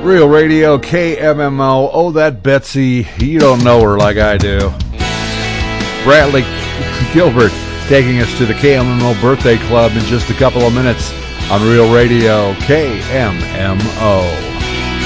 Real Radio, KMMO. Oh, that Betsy. You don't know her like I do. Bradley Gilbert taking us to the KMMO Birthday Club in just a couple of minutes on Real Radio, KMMO.